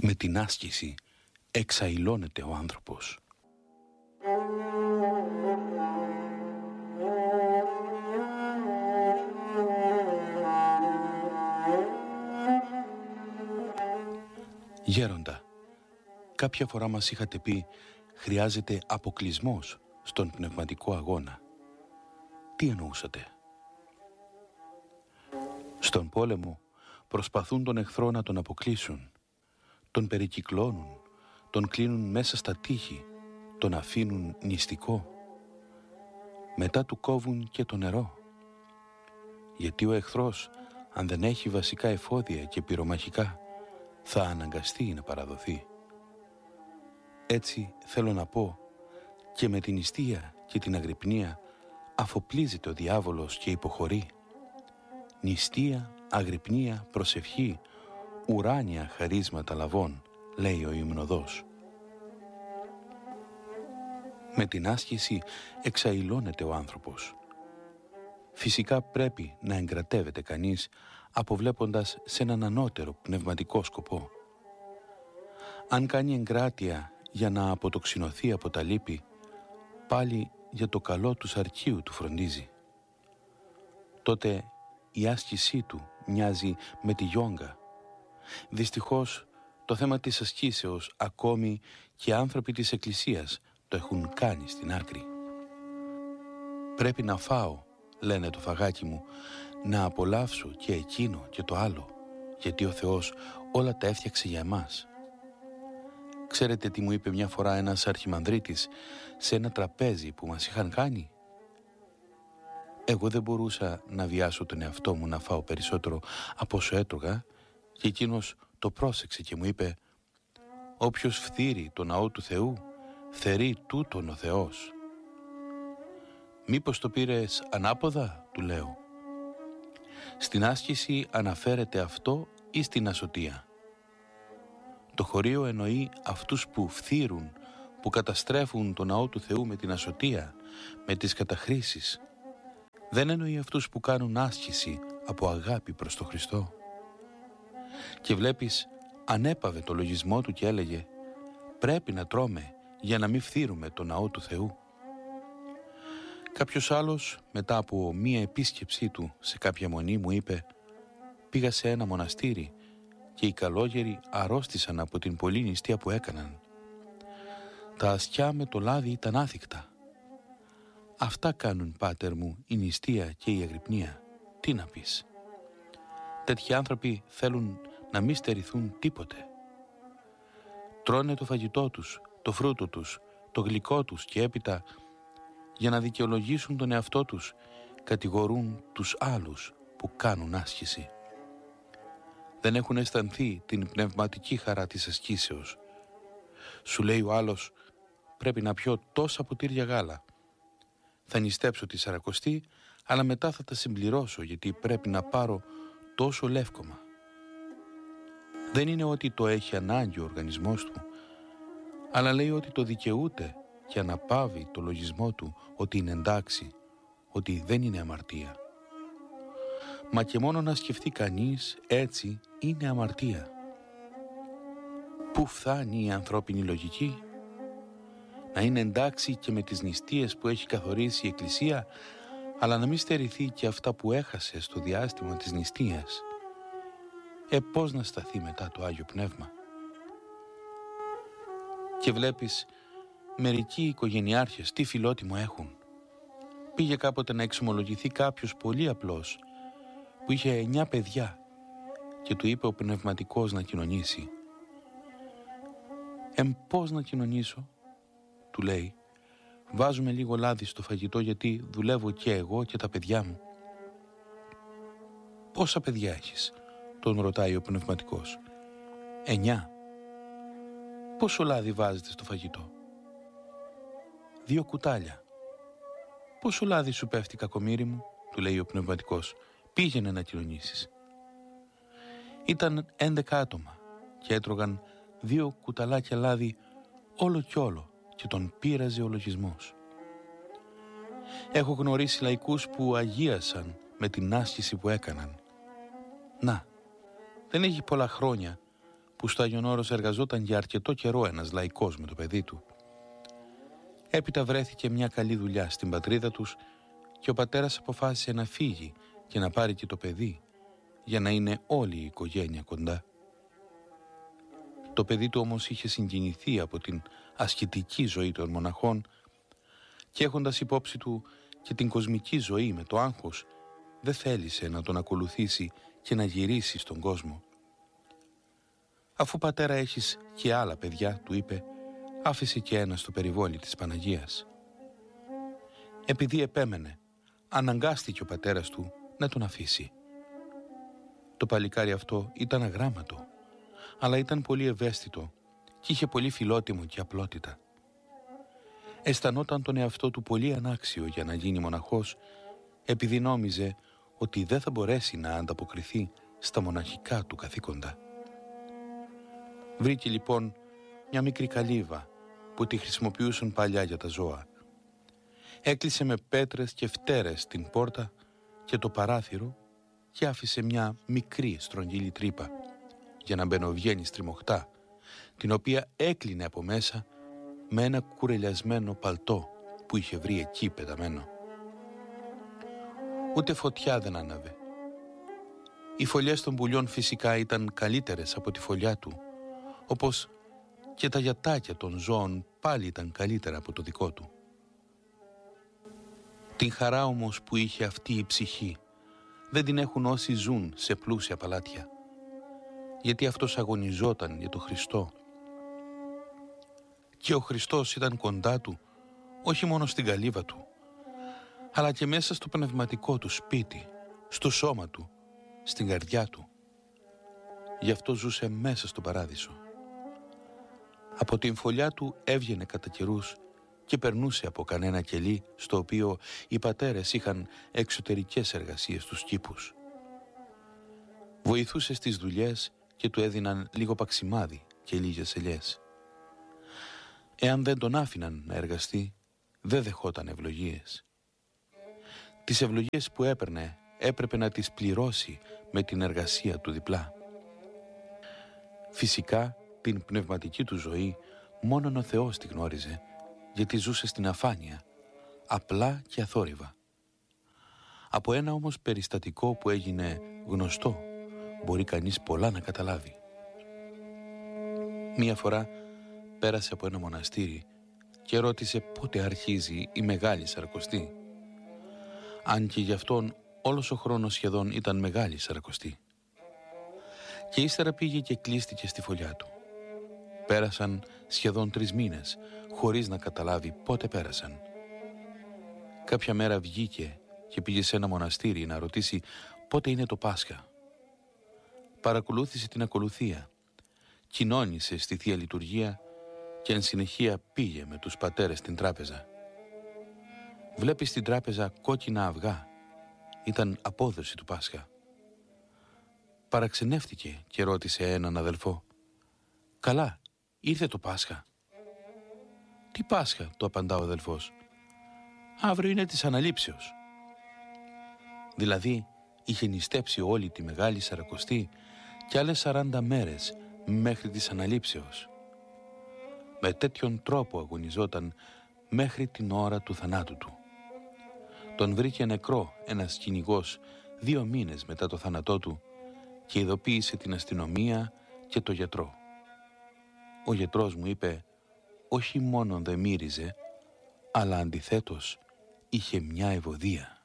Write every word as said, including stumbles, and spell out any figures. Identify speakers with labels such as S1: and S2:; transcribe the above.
S1: Με την άσκηση εξαϊλώνεται ο άνθρωπος. Γέροντα, κάποια φορά μας είχατε πει χρειάζεται αποκλεισμός στον πνευματικό αγώνα. Τι εννοούσατε? Στον πόλεμο προσπαθούν τον εχθρό να τον αποκλείσουν. Τον περικυκλώνουν, τον κλείνουν μέσα στα τείχη, τον αφήνουν νηστικό. Μετά του κόβουν και το νερό. Γιατί ο εχθρός, αν δεν έχει βασικά εφόδια και πυρομαχικά, θα αναγκαστεί να παραδοθεί. Έτσι θέλω να πω, και με την νηστεία και την αγρυπνία αφοπλίζεται ο διάβολος και υποχωρεί. Νηστεία, αγρυπνία, προσευχή, ουράνια χαρίσματα λαβών, λέει ο Υμνοδός. Με την άσκηση εξαϊλώνεται ο άνθρωπος. Φυσικά πρέπει να εγκρατεύεται κανείς αποβλέποντας σε έναν ανώτερο πνευματικό σκοπό. Αν κάνει εγκράτεια για να αποτοξινωθεί από τα λύπη, πάλι για το καλό του σαρκίου του φροντίζει. Τότε η άσκησή του μοιάζει με τη γιόγκα. Δυστυχώς το θέμα της ασκήσεως ακόμη και άνθρωποι της Εκκλησίας το έχουν κάνει στην άκρη. Πρέπει να φάω, λένε το φαγάκι μου, να απολαύσω και εκείνο και το άλλο, γιατί ο Θεός όλα τα έφτιαξε για εμάς. Ξέρετε τι μου είπε μια φορά ένας αρχιμανδρίτης σε ένα τραπέζι που μας είχαν κάνει? Εγώ δεν μπορούσα να βιάσω τον εαυτό μου να φάω περισσότερο από όσο έτρωγα και εκείνος το πρόσεξε και μου είπε «Όποιος φθείρει το ναό του Θεού, φθερεί τούτον ο Θεός». «Μήπως το πήρες ανάποδα?» του λέω. Στην άσκηση αναφέρεται αυτό ή στην ασωτεία? Το χωρίο εννοεί αυτούς που φθείρουν, που καταστρέφουν το ναό του Θεού με την ασωτεία, με τις καταχρήσεις. Δεν εννοεί αυτούς που κάνουν άσκηση από αγάπη προς τον Χριστό. Και βλέπεις, ανέπαβε το λογισμό του και έλεγε «Πρέπει να τρώμε για να μην φθείρουμε το ναό του Θεού». Κάποιος άλλος, μετά από μία επίσκεψή του σε κάποια μονή, μου είπε «Πήγα σε ένα μοναστήρι και οι καλόγεροι αρρώστησαν από την πολλή νηστεία που έκαναν. Τα ασκιά με το λάδι ήταν άθικτα. Αυτά κάνουν, πάτερ μου, η νηστεία και η αγρυπνία. Τι να πεις? Τέτοιοι άνθρωποι θέλουν να μην στερηθούν τίποτε. Τρώνε το φαγητό τους, το φρούτο τους, το γλυκό τους και έπειτα, για να δικαιολογήσουν τον εαυτό τους, κατηγορούν τους άλλους που κάνουν άσκηση. Δεν έχουν αισθανθεί την πνευματική χαρά της ασκήσεως. Σου λέει ο άλλος, πρέπει να πιω τόσα ποτήρια γάλα. Θα νηστέψω τη σαρακοστή, αλλά μετά θα τα συμπληρώσω γιατί πρέπει να πάρω τόσο λεύκομα. Δεν είναι ότι το έχει ανάγκη ο οργανισμός του, αλλά λέει ότι το δικαιούται και αναπαύει το λογισμό του ότι είναι εντάξει, ότι δεν είναι αμαρτία. Μα και μόνο να σκεφτεί κανείς έτσι είναι αμαρτία. Πού φτάνει η ανθρώπινη λογική? Να είναι εντάξει και με τις νηστείες που έχει καθορίσει η Εκκλησία, αλλά να μην στερηθεί και αυτά που έχασε στο διάστημα της νηστείας. Ε, πώς να σταθεί μετά το Άγιο Πνεύμα? Και βλέπεις, μερικοί οικογενειάρχες τι φιλότιμο έχουν. Πήγε κάποτε να εξομολογηθεί κάποιος πολύ απλός, που είχε εννιά παιδιά και του είπε ο πνευματικός να κοινωνήσει. «Εμ, πώς να κοινωνήσω?» του λέει. «Βάζουμε λίγο λάδι στο φαγητό γιατί δουλεύω και εγώ και τα παιδιά μου». «Πόσα παιδιά έχεις?» τον ρωτάει ο πνευματικός. «Εννιά». «Πόσο λάδι βάζετε στο φαγητό?» «Δύο κουτάλια». «Πόσο λάδι σου πέφτει, κακομοίρη μου?» του λέει ο πνευματικός. «Πήγαινε να κοινωνήσεις». Ήταν έντεκα άτομα και έτρωγαν δύο κουταλάκια λάδι όλο κι όλο και τον πείραζε ο λογισμός. Έχω γνωρίσει λαϊκούς που αγίασαν με την άσκηση που έκαναν. Να, δεν έχει πολλά χρόνια που στο Άγιον Όρος εργαζόταν για αρκετό καιρό ένας λαϊκός με το παιδί του. Έπειτα βρέθηκε μια καλή δουλειά στην πατρίδα τους και ο πατέρας αποφάσισε να φύγει και να πάρει και το παιδί, για να είναι όλη η οικογένεια κοντά. Το παιδί του όμως είχε συγκινηθεί από την ασκητική ζωή των μοναχών και έχοντας υπόψη του και την κοσμική ζωή με το άγχος, δεν θέλησε να τον ακολουθήσει και να γυρίσει στον κόσμο. «Αφού πατέρα έχεις και άλλα παιδιά», του είπε, άφησε και ένα στο περιβόλι της Παναγίας. Επειδή επέμενε, αναγκάστηκε ο πατέρας του να τον αφήσει. Το παλικάρι αυτό ήταν αγράμματο, αλλά ήταν πολύ ευαίσθητο και είχε πολύ φιλότιμο και απλότητα. Αισθανόταν τον εαυτό του πολύ ανάξιο για να γίνει μοναχός, επειδή νόμιζε ότι δεν θα μπορέσει να ανταποκριθεί στα μοναχικά του καθήκοντα. Βρήκε λοιπόν μια μικρή καλύβα που τη χρησιμοποιούσαν παλιά για τα ζώα. Έκλεισε με πέτρες και φτέρες την πόρτα και το παράθυρο και άφησε μια μικρή στρογγυλή τρύπα για να μπαινοβγαίνει στριμωχτά, την οποία έκλεινε από μέσα με ένα κουρελιασμένο παλτό που είχε βρει εκεί πεταμένο. Ούτε φωτιά δεν άναβε. Οι φωλιές των πουλιών φυσικά ήταν καλύτερες από τη φωλιά του, όπως και τα γιατάκια των ζώων πάλι ήταν καλύτερα από το δικό του. Την χαρά όμως που είχε αυτή η ψυχή δεν την έχουν όσοι ζουν σε πλούσια παλάτια, γιατί αυτός αγωνιζόταν για τον Χριστό. Και ο Χριστός ήταν κοντά του, όχι μόνο στην καλύβα του, αλλά και μέσα στο πνευματικό του σπίτι, στο σώμα του, στην καρδιά του. Γι' αυτό ζούσε μέσα στον παράδεισο. Από την φωλιά του έβγαινε κατά καιρούς και περνούσε από κανένα κελί στο οποίο οι πατέρες είχαν εξωτερικές εργασίες στους κήπους. Βοηθούσε στις δουλειές και του έδιναν λίγο παξιμάδι και λίγες ελιές. Εάν δεν τον άφηναν να εργαστεί, δεν δεχόταν ευλογίες. Τις ευλογίες που έπαιρνε έπρεπε να τις πληρώσει με την εργασία του διπλά. Φυσικά την πνευματική του ζωή μόνον ο Θεός τη γνώριζε, γιατί ζούσε στην αφάνεια, απλά και αθόρυβα. Από ένα όμως περιστατικό που έγινε γνωστό, μπορεί κανείς πολλά να καταλάβει. Μία φορά πέρασε από ένα μοναστήρι και ρώτησε πότε αρχίζει η Μεγάλη Σαρακοστή. Αν και γι' αυτόν όλος ο χρόνος σχεδόν ήταν Μεγάλη Σαρακοστή. Και ύστερα πήγε και κλείστηκε στη φωλιά του. Πέρασαν σχεδόν τρεις μήνες, χωρίς να καταλάβει πότε πέρασαν. Κάποια μέρα βγήκε και πήγε σε ένα μοναστήρι να ρωτήσει πότε είναι το Πάσχα. Παρακολούθησε την ακολουθία, κοινώνησε στη Θεία Λειτουργία και εν συνεχεία πήγε με τους πατέρες στην τράπεζα. Βλέπει στην τράπεζα κόκκινα αυγά. Ήταν απόδοση του Πάσχα. Παραξενεύτηκε και ρώτησε έναν αδελφό. «Καλά, ήρθε το Πάσχα». «Τι Πάσχα?» του απαντά ο αδελφός. «Αύριο είναι της Αναλήψεως». Δηλαδή είχε νηστέψει όλη τη Μεγάλη Σαρακοστή και άλλες σαράντα μέρες μέχρι της Αναλήψεως. Με τέτοιον τρόπο αγωνιζόταν μέχρι την ώρα του θανάτου του. Τον βρήκε νεκρό ένας κυνηγός δύο μήνες μετά το θάνατό του και ειδοποίησε την αστυνομία και το γιατρό. Ο γιατρός μου είπε, όχι μόνο δεν μύριζε, αλλά αντιθέτως είχε μια ευωδία.